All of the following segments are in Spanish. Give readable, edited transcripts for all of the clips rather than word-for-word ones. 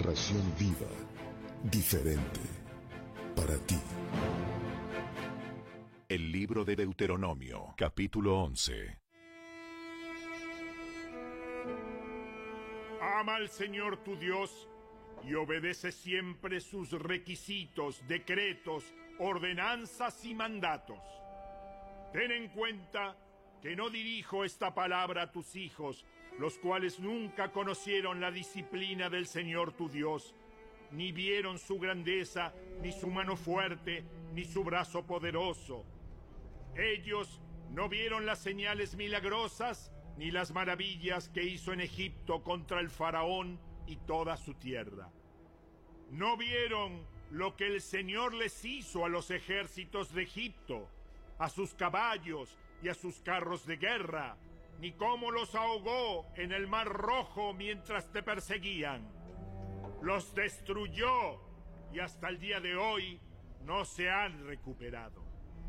narración viva, diferente, para ti. El libro de Deuteronomio, capítulo 11. Ama al Señor tu Dios y obedece siempre sus requisitos, decretos, ordenanzas y mandatos. Ten en cuenta que no dirijo esta palabra a tus hijos, los cuales nunca conocieron la disciplina del Señor tu Dios, ni vieron su grandeza, ni su mano fuerte, ni su brazo poderoso. Ellos no vieron las señales milagrosas, ni las maravillas que hizo en Egipto contra el faraón y toda su tierra. No vieron lo que el Señor les hizo a los ejércitos de Egipto, a sus caballos y a sus carros de guerra, ni cómo los ahogó en el Mar Rojo mientras te perseguían. Los destruyó y hasta el día de hoy no se han recuperado.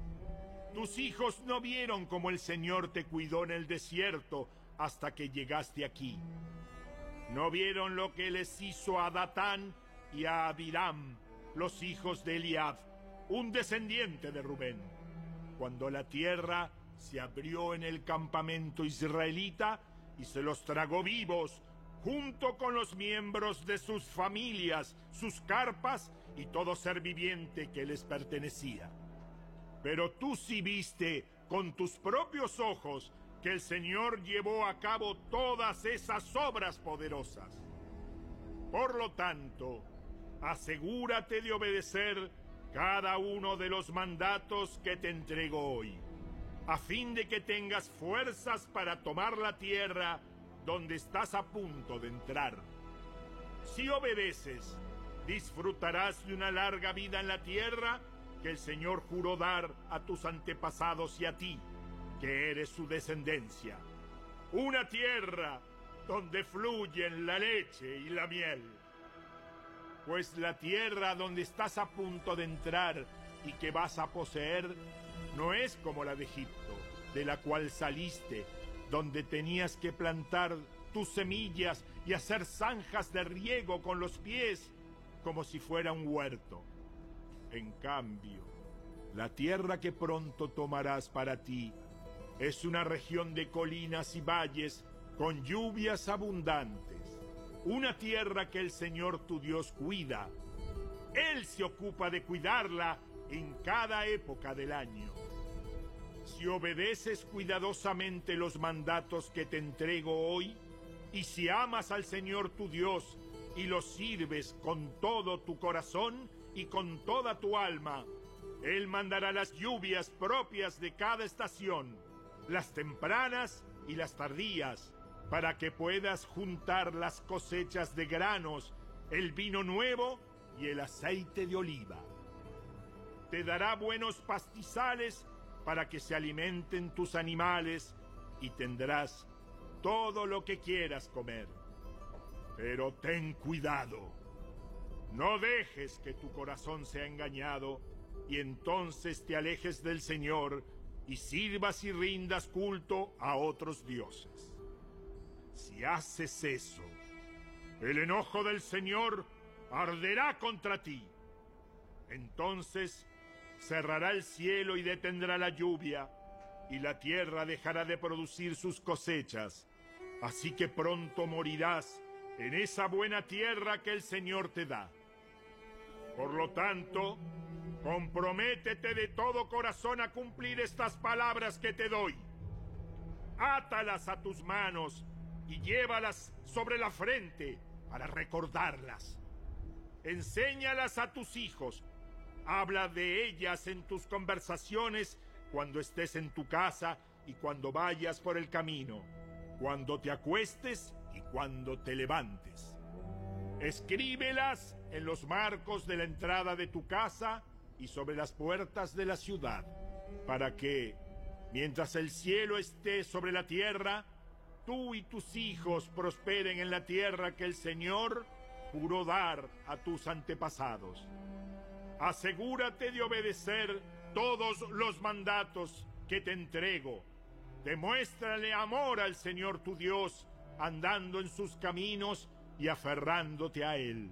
Tus hijos no vieron cómo el Señor te cuidó en el desierto hasta que llegaste aquí. No vieron lo que les hizo a Datán y a Abiram, los hijos de Eliab, un descendiente de Rubén, cuando la tierra se abrió en el campamento israelita y se los tragó vivos, junto con los miembros de sus familias, sus carpas y todo ser viviente que les pertenecía. Pero tú sí viste con tus propios ojos que el Señor llevó a cabo todas esas obras poderosas. Por lo tanto, asegúrate de obedecer cada uno de los mandatos que te entrego hoy, a fin de que tengas fuerzas para tomar la tierra donde estás a punto de entrar. Si obedeces, disfrutarás de una larga vida en la tierra que el Señor juró dar a tus antepasados y a ti, que eres su descendencia. Una tierra donde fluyen la leche y la miel. Pues la tierra donde estás a punto de entrar y que vas a poseer no es como la de Egipto, de la cual saliste, donde tenías que plantar tus semillas y hacer zanjas de riego con los pies, como si fuera un huerto. En cambio, la tierra que pronto tomarás para ti es una región de colinas y valles con lluvias abundantes, una tierra que el Señor tu Dios cuida. Él se ocupa de cuidarla en cada época del año. Si obedeces cuidadosamente los mandatos que te entrego hoy, y si amas al Señor tu Dios y lo sirves con todo tu corazón y con toda tu alma, Él mandará las lluvias propias de cada estación, las tempranas y las tardías, para que puedas juntar las cosechas de granos, el vino nuevo y el aceite de oliva. Te dará buenos pastizales para que se alimenten tus animales y tendrás todo lo que quieras comer. Pero ten cuidado. No dejes que tu corazón sea engañado y entonces te alejes del Señor y sirvas y rindas culto a otros dioses. Si haces eso, el enojo del Señor arderá contra ti. Entonces cerrará el cielo y detendrá la lluvia, y la tierra dejará de producir sus cosechas. Así que pronto morirás en esa buena tierra que el Señor te da. Por lo tanto, comprométete de todo corazón a cumplir estas palabras que te doy. Átalas a tus manos y llévalas sobre la frente para recordarlas. Enséñalas a tus hijos. Habla de ellas en tus conversaciones cuando estés en tu casa y cuando vayas por el camino, cuando te acuestes y cuando te levantes. Escríbelas en los marcos de la entrada de tu casa y sobre las puertas de la ciudad, para que, mientras el cielo esté sobre la tierra, tú y tus hijos prosperen en la tierra que el Señor juró dar a tus antepasados. Asegúrate de obedecer todos los mandatos que te entrego. Demuéstrale amor al Señor tu Dios, andando en sus caminos y aferrándote a Él.